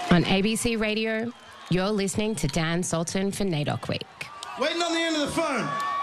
On ABC Radio, you're listening to Dan Sultan for NAIDOC Week. Waiting on the end of the phone.